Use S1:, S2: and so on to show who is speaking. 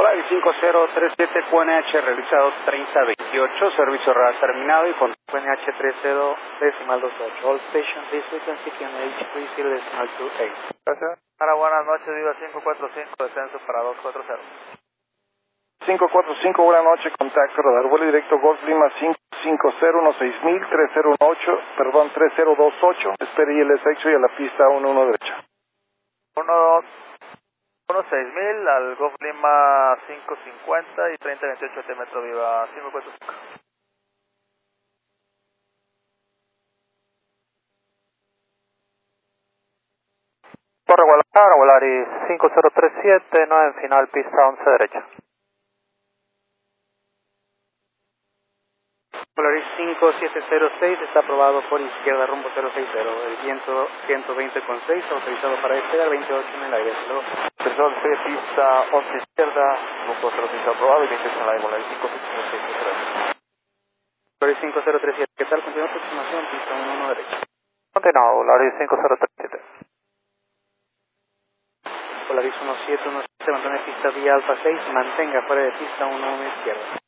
S1: Volaris 5037 QNH realizado 3028, servicio radar terminado y con
S2: QNH 30.28. All stations, this frequency QNH 30.28.
S3: Gracias.
S2: Hola, buenas noches, Viva 545, descenso para 240.
S3: 545, buenas noches, contacto radar, vuelo directo Golf Lima 550 6000, 3018, perdón, 3028, espere ILS Exo y a la pista 11 derecha.
S2: 6000 al Golf Lima 550 y 3028 de metro Viva 545.
S4: Torre Guadalajara, Volaris 5037, 9 en final, pista 11 derecha.
S1: Volaris 5706 está aprobado por izquierda rumbo 060, el viento 120,6, autorizado para despegar 28 en el aire.
S2: Personal C, pista 11 izquierda, rumbo 06 aprobado y 28 en el aire, Volaris 5706.
S1: Volaris 5037, ¿qué tal? Continúa aproximación, pista 11 derecha.
S4: Continuado, Volaris 5037.
S1: Volaris 1717, mantiene pista vía Alfa 6, mantenga fuera de pista 11 izquierda.